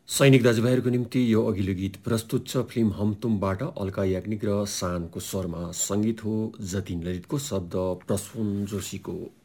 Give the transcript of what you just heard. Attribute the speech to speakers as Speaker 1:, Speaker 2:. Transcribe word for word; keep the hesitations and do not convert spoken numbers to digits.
Speaker 1: सैनिक दाजुभाइहरूको निम्ति यो अघिल्लो गीत प्रस्तुत छ फिल्म हम तुमबाट अल्का याग्निक र शानको स्वरमा। सङ्गीत हो जतिन ललितको, शब्द प्रसून जोशीको।